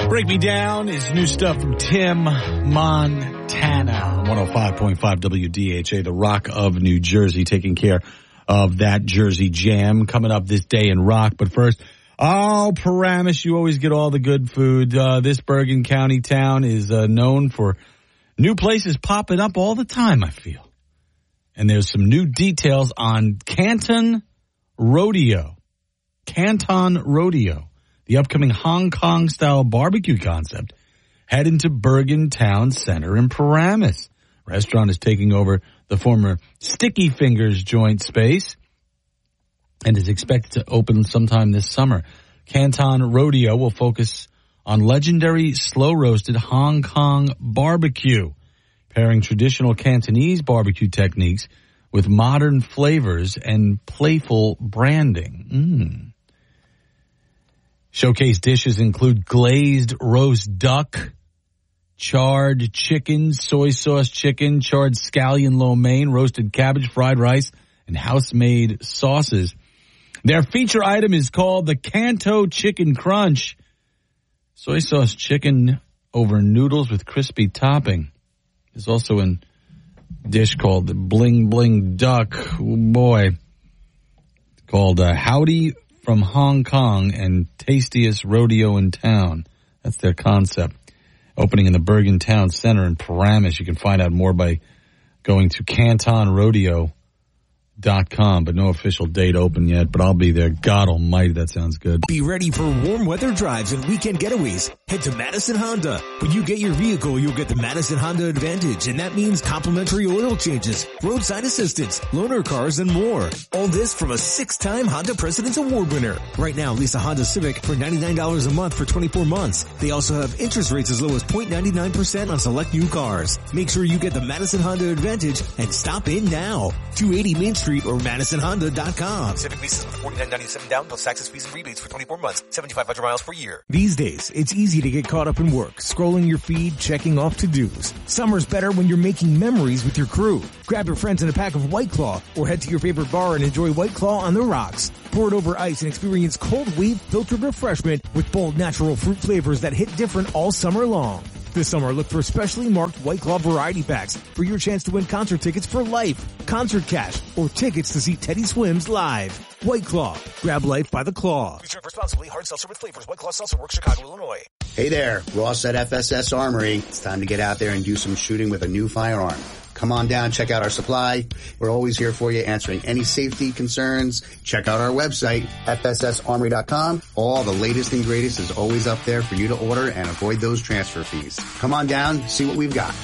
Break Me Down is new stuff from Tim Montana. 105.5 WDHA, the Rock of New Jersey, taking care of that Jersey Jam coming up this day in rock. But first, Paramus, you always get all the good food. This Bergen County town is known for new places popping up all the time, I feel. And there's some new details on Canton Rodeo. Canton Rodeo. The upcoming Hong Kong-style barbecue concept heading to Bergen Town Center in Paramus. Restaurant is taking over the former Sticky Fingers joint space and is expected to open sometime this summer. Canton Rodeo will focus on legendary slow-roasted Hong Kong barbecue, pairing traditional Cantonese barbecue techniques with modern flavors and playful branding. Showcase dishes include glazed roast duck, charred chicken, soy sauce chicken, charred scallion lo mein, roasted cabbage, fried rice, and house-made sauces. Their feature item is called the Canto Chicken Crunch. Soy sauce chicken over noodles with crispy topping. There's also a dish called the Bling Bling Duck. Oh boy. It's called Howdy from Hong Kong and Tastiest Rodeo in Town. That's their concept. Opening in the Bergen Town Center in Paramus. You can find out more by going to cantonrodeo.com, but no official date open yet, but I'll be there. God almighty, that sounds good. Be ready for warm weather drives and weekend getaways. Head to Madison Honda. When you get your vehicle, you'll get the Madison Honda Advantage, and that means complimentary oil changes, roadside assistance, loaner cars, and more. All this from a 6-time Honda President's Award winner. Right now, lease a Honda Civic for $99 a month for 24 months. They also have interest rates as low as 0.99% on select new cars. Make sure you get the Madison Honda Advantage and stop in now. 280 Main Street or MadisonHonda.com. Civic leases with $49.97 down plus taxes, fees, and rebates for 24 months, 7,500 miles per year. These days, it's easy to get caught up in work, scrolling your feed, checking off to-dos. Summer's better when you're making memories with your crew. Grab your friends in a pack of White Claw or head to your favorite bar and enjoy White Claw on the rocks. Pour it over ice and experience cold wave filtered refreshment with bold natural fruit flavors that hit different all summer long. This summer, look for specially marked White Claw variety packs for your chance to win concert tickets for life, concert cash, or tickets to see Teddy Swims live. White Claw. Grab life by the claw. Please drink responsibly. Hard seltzer with flavors. White Claw Seltzer Works, Chicago, Illinois. Hey there, Ross at FSS Armory. It's time to get out there and do some shooting with a new firearm. Come on down, check out our supply. We're always here for you, answering any safety concerns. Check out our website, fssarmory.com. All the latest and greatest is always up there for you to order and avoid those transfer fees. Come on down, see what we've got.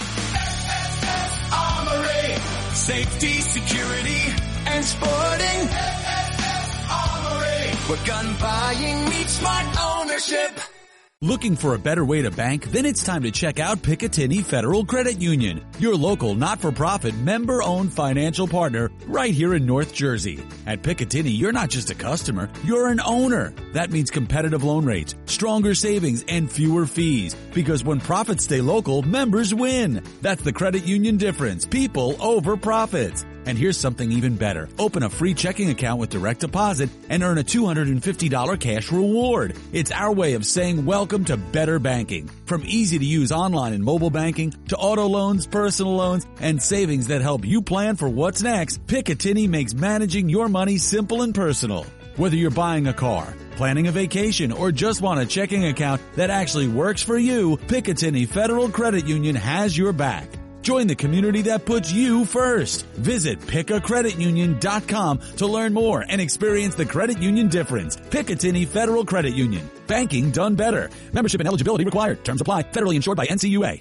FSS Armory. Safety, security, and sporting. FSS Armory. Where gun buying meets smart ownership. Looking for a better way to bank? Then it's time to check out Picatinny Federal Credit Union, your local not-for-profit member-owned financial partner right here in North Jersey. At Picatinny, you're not just a customer, you're an owner. That means competitive loan rates, stronger savings, and fewer fees. Because when profits stay local, members win. That's the credit union difference. People over profits. And here's something even better. Open a free checking account with direct deposit and earn a $250 cash reward. It's our way of saying welcome to better banking. From easy-to-use online and mobile banking to auto loans, personal loans, and savings that help you plan for what's next, Picatinny makes managing your money simple and personal. Whether you're buying a car, planning a vacation, or just want a checking account that actually works for you, Picatinny Federal Credit Union has your back. Join the community that puts you first. Visit pickacreditunion.com to learn more and experience the credit union difference. Picatinny Federal Credit Union. Banking done better. Membership and eligibility required. Terms apply. Federally insured by NCUA.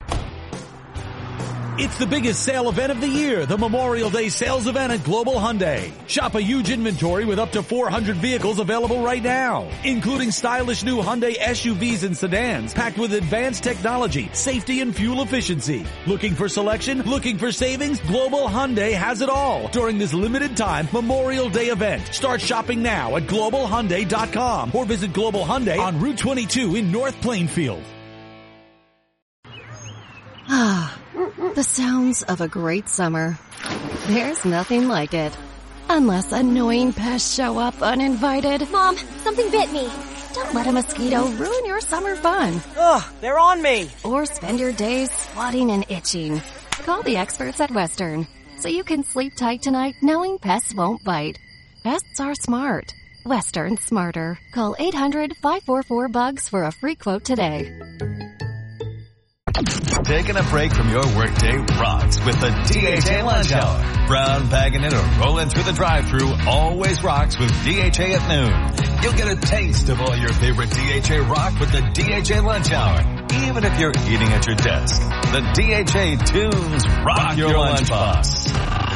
It's the biggest sale event of the year, the Memorial Day sales event at Global Hyundai. Shop a huge inventory with up to 400 vehicles available right now, including stylish new Hyundai SUVs and sedans packed with advanced technology, safety, and fuel efficiency. Looking for selection? Looking for savings? Global Hyundai has it all during this limited time Memorial Day event. Start shopping now at globalhyundai.com or visit Global Hyundai on Route 22 in North Plainfield. The sounds of a great summer. There's nothing like it. Unless annoying pests show up uninvited. Mom, something bit me. Don't Don't let a mosquito ruin your summer fun. Ugh, they're on me. Or spend your days swatting and itching. Call the experts at Western so you can sleep tight tonight knowing pests won't bite. Pests are smart. Western smarter. Call 800-544-BUGS for a free quote today. Taking a break from your workday rocks with the DHA Lunch Hour. Brown bagging it or rolling through the drive-thru always rocks with DHA at noon. You'll get a taste of all your favorite DHA rock with the DHA Lunch Hour, even if you're eating at your desk. The DHA tunes rock your lunchbox.